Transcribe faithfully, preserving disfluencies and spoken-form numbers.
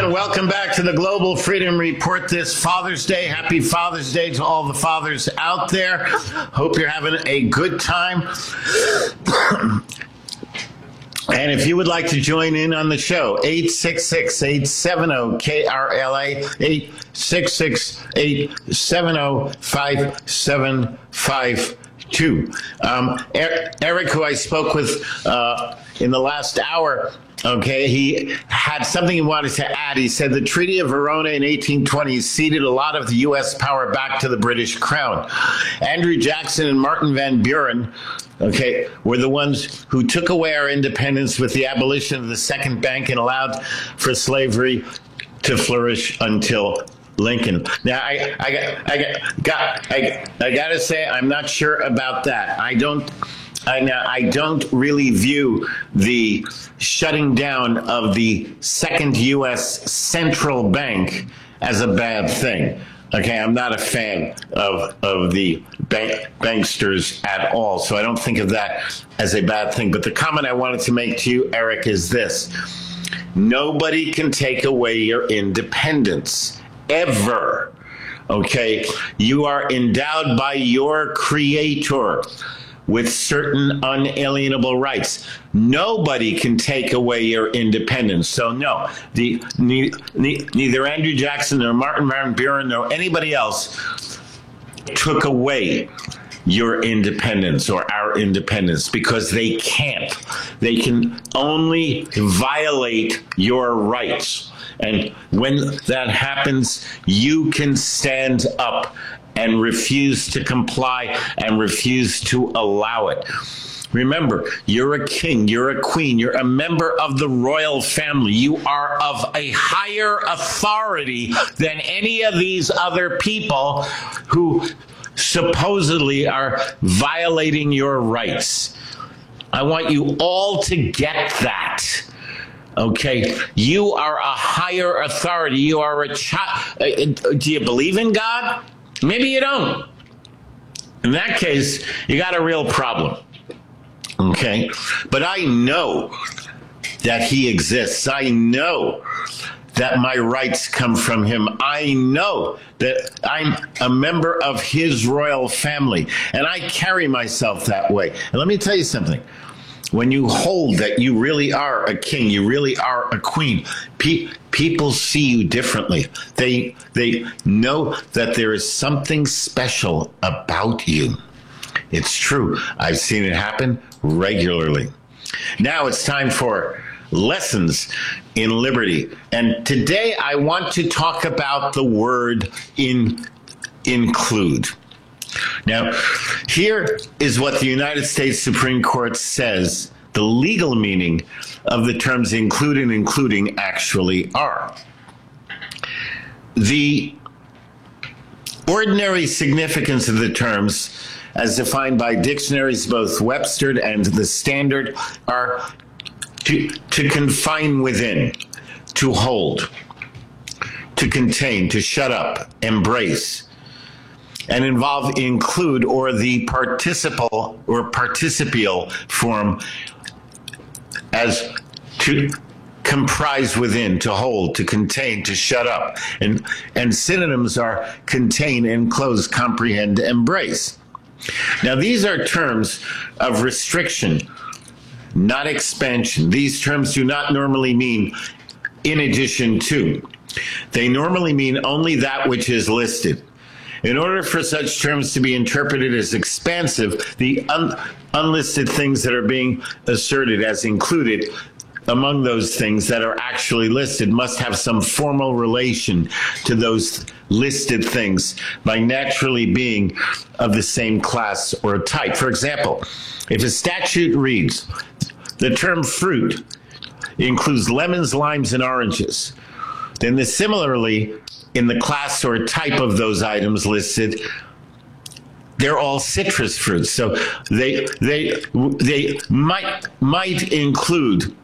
and welcome back to the Global Freedom Report this Father's Day. Happy Father's Day to all the fathers out there. Hope you're having a good time. And if you would like to join in on the show, eight six six, eight seven zero, K R L A, eight six six, eight seven zero, five seven five two. Um, Eric, who I spoke with uh, in the last hour, okay, he had something he wanted to add. He said the Treaty of Verona in eighteen twenty ceded a lot of the U S power back to the British Crown. Andrew Jackson and Martin Van Buren, okay, were the ones who took away our independence with the abolition of the Second Bank and allowed for slavery to flourish until Lincoln. Now, I, I, I, got, I, I got to say, I'm not sure about that. I don't, I, I don't really view the shutting down of the second U S central bank as a bad thing. Okay, I'm not a fan of of the bank, banksters at all, so I don't think of that as a bad thing. But the comment I wanted to make to you, Eric, is this. Nobody can take away your independence, ever. Okay, you are endowed by your creator with certain unalienable rights. Nobody can take away your independence. So no, the, ne, ne, neither Andrew Jackson nor Martin Van Buren nor anybody else took away your independence or our independence, because they can't. They can only violate your rights. And when that happens, you can stand up and refuse to comply and refuse to allow it. Remember, you're a king, you're a queen, you're a member of the royal family. You are of a higher authority than any of these other people who supposedly are violating your rights. I want you all to get that. Okay, you are a higher authority. You are a child. Do you believe in God? Maybe you don't. In that case, you got a real problem. Okay, but I know that he exists. I know that my rights come from him. I know that I'm a member of his royal family, and I carry myself that way. And let me tell you something. When you hold that you really are a king, you really are a queen, pe- people see you differently. They they know that there is something special about you. It's true. I've seen it happen regularly. Now it's time for Lessons in Liberty. And today I want to talk about the word in, include. Now, here is what the United States Supreme Court says the legal meaning of the terms include and including actually are. The ordinary significance of the terms, as defined by dictionaries, both Webster and the Standard, are to, to confine within, to hold, to contain, to shut up, embrace, and involve include, or the participle or participial form, as to comprise within, to hold, to contain, to shut up. And, and synonyms are contain, enclose, comprehend, embrace. Now, these are terms of restriction, not expansion. These terms do not normally mean in addition to. They normally mean only that which is listed. In order for such terms to be interpreted as expansive, the un- unlisted things that are being asserted as included among those things that are actually listed must have some formal relation to those listed things by naturally being of the same class or type. For example, if a statute reads, the term fruit includes lemons, limes, and oranges, then the similarly, in the class or type of those items listed, they're all citrus fruits. So they they they might might include